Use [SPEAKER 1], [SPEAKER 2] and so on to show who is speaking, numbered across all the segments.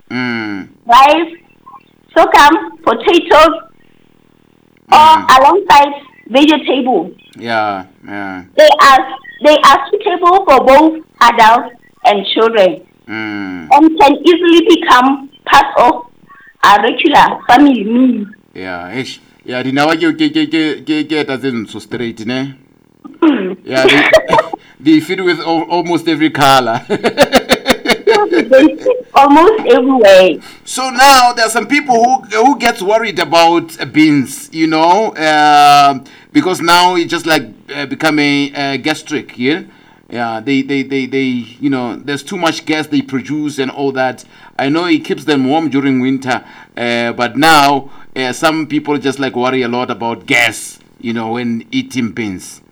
[SPEAKER 1] rice, sorghum, potatoes, or alongside vegetables.
[SPEAKER 2] Yeah.
[SPEAKER 1] They are suitable for both adults and children, and can easily become part of a regular family meal.
[SPEAKER 2] Yeah, ish. Yeah, dinawa ke doesn't so straight, ne? Yeah, they fit with almost every color.
[SPEAKER 1] They fit almost everywhere.
[SPEAKER 2] So now there are some people who gets worried about beans, because now it's just like becoming gastric, yeah. Yeah, they there's too much gas they produce and all that. I know it keeps them warm during winter, but now some people just like worry a lot about gas, when eating beans.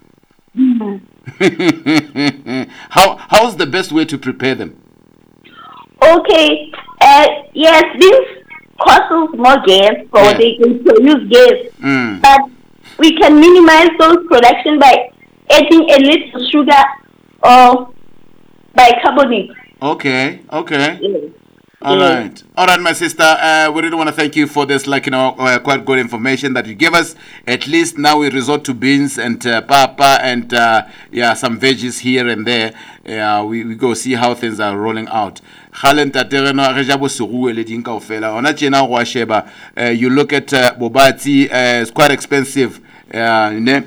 [SPEAKER 2] How's the best way to prepare them?
[SPEAKER 1] Okay, yes, this causes more gas, so they can produce gas. But we can minimize those production by adding a little sugar or bicarbonate.
[SPEAKER 2] Okay.
[SPEAKER 1] Yes.
[SPEAKER 2] All right, my sister. We really want to thank you for this, quite good information that you gave us. At least now we resort to beans and papa and some veggies here and there. We go see how things are rolling out. You look at bobati, it's quite expensive. But anyway,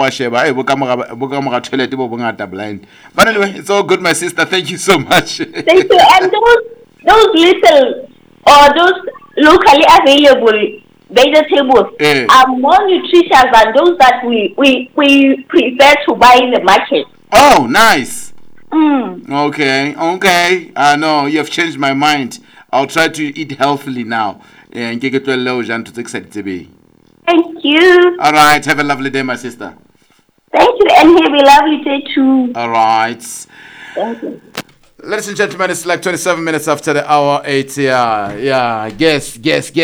[SPEAKER 2] it's all good, my sister. Thank you so much.
[SPEAKER 1] Thank you. And those little or those locally available vegetables are more nutritious than those that we prefer to buy in the market.
[SPEAKER 2] Oh, nice. Okay. No, you have changed my mind. I'll try to eat healthily now. And get to a low to take it.
[SPEAKER 1] Thank you.
[SPEAKER 2] All right. Have a lovely day, my sister.
[SPEAKER 1] Thank you, and have a lovely day too.
[SPEAKER 2] All right.
[SPEAKER 1] Thank you.
[SPEAKER 2] Ladies and gentlemen, it's like 27 minutes after the hour 8. Yeah. Guess.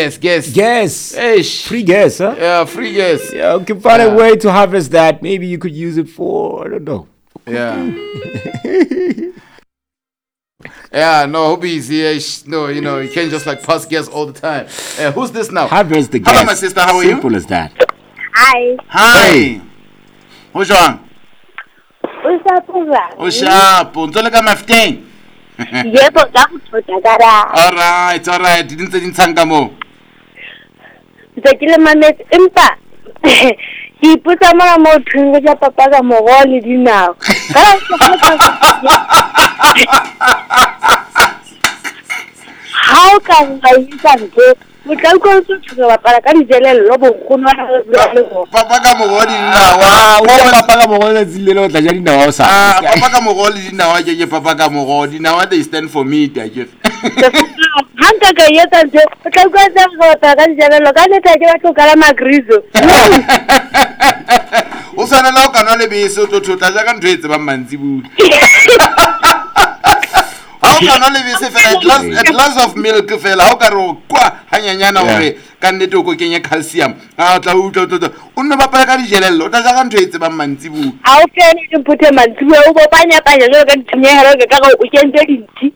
[SPEAKER 3] Gas. Free gas, huh?
[SPEAKER 2] Yeah, free gas.
[SPEAKER 3] Yeah, we can find a way to harvest that. Maybe you could use it for, I don't know.
[SPEAKER 2] Yeah. Yeah, no, hobbies. No, you can't just pass gas all the time. Who's this now?
[SPEAKER 3] Harvest the gas.
[SPEAKER 2] Hello, my sister. How are you?
[SPEAKER 3] Simple as that.
[SPEAKER 1] Hi.
[SPEAKER 2] Who's on? Ushapu. Ntoleka mafuteng.
[SPEAKER 1] Yebo, ngakuthola.
[SPEAKER 2] All right. Didn't say insanga mo.
[SPEAKER 1] Zekile mamet impa. Ke ipotsa mara mo thungo ja papa ka mogo le dinao. How can I use that? We can go to the Paracanizella Lobo.
[SPEAKER 2] Papa Camogoli now.
[SPEAKER 3] Papa Camogoli is little Tajani now.
[SPEAKER 2] Papa Camogoli now. Papa Camogoli now. They stand for me.
[SPEAKER 1] Hanta Gayeta, the Calcutta for Paracanizella Locana to Calama Grizo.
[SPEAKER 2] Usana now can only be so to Tajagan trades about Manzibu. How can only be safe a glass of milk fell? How can hanyana ore candido cooking calcium? Unabapaka jello, Tajagan trades about Manzibu.
[SPEAKER 1] How can you put a man to Panya Panya? We can take it.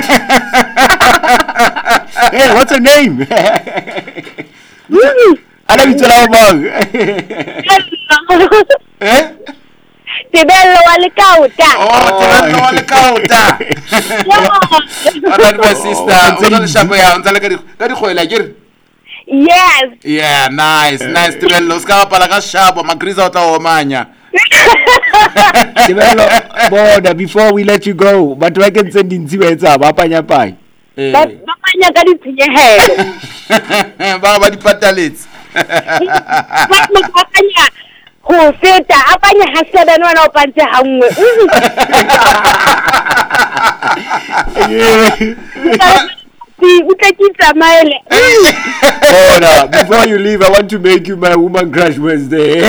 [SPEAKER 3] Hey, what's her name? I don't know.
[SPEAKER 2] Eh?
[SPEAKER 1] Tibello alle cauta.
[SPEAKER 2] Tibello alle cauta. Alright, my sister.
[SPEAKER 1] Yes.
[SPEAKER 2] Yeah, nice. Tibello. Skapala ka shabo magriza utawomanya.
[SPEAKER 3] Tibello, border before we let you go, but I can send in Ziweza, Bapanya Pai.
[SPEAKER 1] Bapanya got it in your head.
[SPEAKER 2] Baba di patalit.
[SPEAKER 1] Bapanya. Who said that Apanya has said and one open to hungry. We can keep a mile.
[SPEAKER 3] Oh, no. Before you leave, I want to make you my woman crush Wednesday.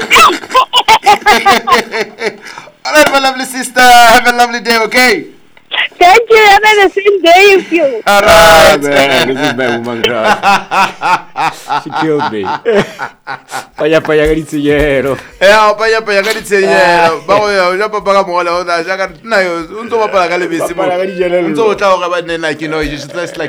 [SPEAKER 2] All right, my lovely sister. Have a lovely day, okay?
[SPEAKER 1] Thank you. Have the same day with you.
[SPEAKER 2] All right.
[SPEAKER 3] Man, this is my woman crush. She killed me. Paya garitiyero.
[SPEAKER 2] Paya garitiyero. Bawo ya papa ka mola ona ja ka nayo unzo papa ka lebisi mo. Unzo o tla go ga ba nena ke no just like